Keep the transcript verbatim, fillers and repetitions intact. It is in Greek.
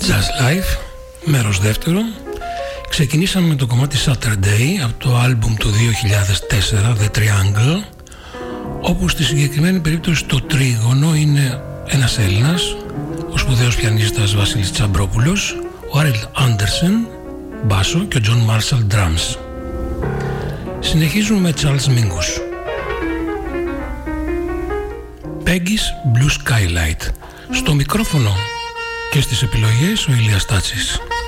Jazz Life, μέρος δεύτερο. Ξεκινήσαμε με το κομμάτι Saturday από το άλμπουμ του δύο χιλιάδες τέσσερα, The Triangle, όπου στη συγκεκριμένη περίπτωση το τρίγωνο είναι ένας Έλληνας, ο σπουδαίος πιανίστας Βασίλης Τσαμπρόπουλος, ο Άριλ Άντερσεν μπάσο και ο Τζον Μάρσαλ drums. Συνεχίζουμε με Charles Mingus. Peggy's Blue Skylight. Στο μικρόφωνο και στις επιλογές ο Ηλίας Τάτσης.